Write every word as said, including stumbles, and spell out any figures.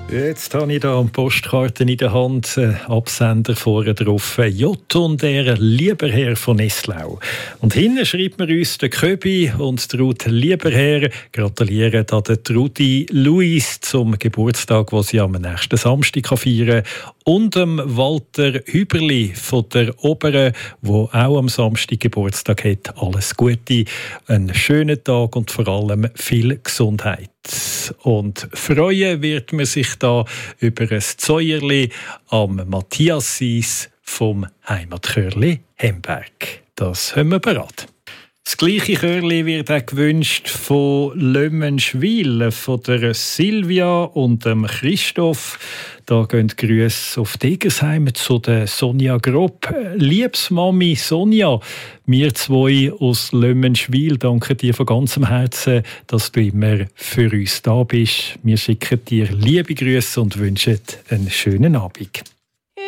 Jetzt habe ich hier eine Postkarte in der Hand, einen Absender vorne drauf. J und R, lieber Herr von Eslau. Und hinten schreibt mir uns der Köbi und Ruth Lieberherr gratulieren an der Trudi Luis zum Geburtstag, den sie am nächsten Samstag feiern kann. Und dem Walter Hüberli von der Oberen, der auch am Samstag Geburtstag hat. Alles Gute, einen schönen Tag und vor allem viel Gesundheit. Und freuen wird man sich da über ein Zäuerli am Matthias Sies vom Heimatchörli Hemberg. Das haben wir bereit. Das gleiche Chörli wird auch gewünscht von Lömenschwil, von der Silvia und dem Christoph. Da gehen Grüße auf Degersheim zu der Sonja Grob. Liebes Mami Sonja, wir zwei aus Lömenschwil danken dir von ganzem Herzen, dass du immer für uns da bist. Wir schicken dir liebe Grüße und wünschen einen schönen Abend.